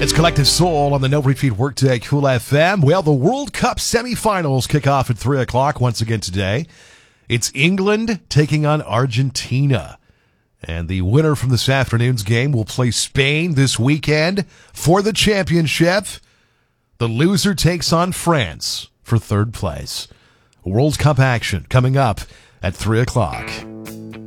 It's Collective Soul on the No Repeat Workday Cool FM. Well, the World Cup semifinals kick off at 3 o'clock once again today. It's England taking on Argentina. And the winner from this afternoon's game will play Spain this weekend for the championship. The loser takes on France for third place. World Cup action coming up at 3 o'clock.